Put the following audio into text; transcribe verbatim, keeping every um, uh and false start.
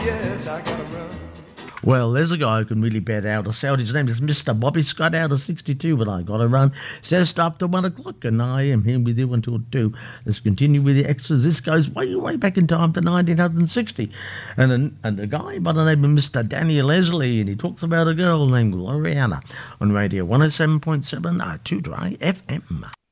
yes, I gotta run. Well, there's a guy who can really bat out a sound. His name is Mister Bobby Scott out of sixty-two, but I got to run. Says stop to one o'clock, and I am here with you until two. Let's continue with the extras. This goes way, way back in time to nineteen sixty. And a, and a guy by the name of Mister Daniel Leslie, and he talks about a girl named Gloriana on Radio one oh seven point seven, uh, two Dry F M.